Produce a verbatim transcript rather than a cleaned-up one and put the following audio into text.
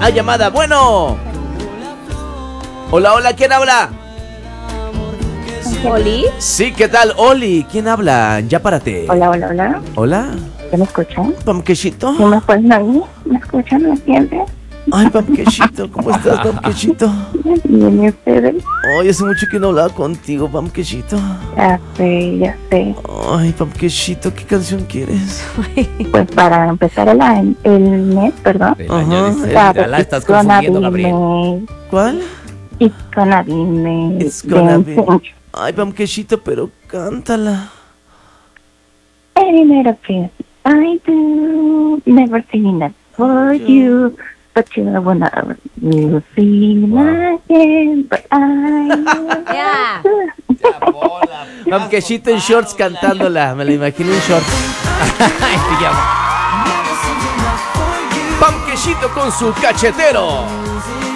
Hay llamada, bueno. Hola, hola, ¿quién habla? ¿Oli? Sí, ¿qué tal? Oli, ¿quién habla? Ya párate. Hola, hola, hola. Hola. ¿Ya me escuchan? Pamquechito. ¿No me pueden oír? ¿Me escuchan? ¿Me entienden? Ay, Pamquechito, ¿cómo estás, Pamquechito? Bien, ¿y ustedes? Ay, hace mucho que no hablaba contigo, Pamquechito. Ya sé, ya sé. Ay, Pamquechito, ¿qué canción quieres? Pues para empezar el, año- el mes, perdón. El Ajá. año, dice, Para ya la estás It's Gonna confundiendo, Be Gabriel. Me. ¿Cuál? It's gonna be me. It's gonna de be- Cinch. Ay, Pamquechito, pero cántala. Any little thing I do, never seen it for you, but you wanna you see again, but I Ya. Pamquechito en shorts cantándola, me la imagino en shorts. Ay, pijama. Pamquechito con su cachetero.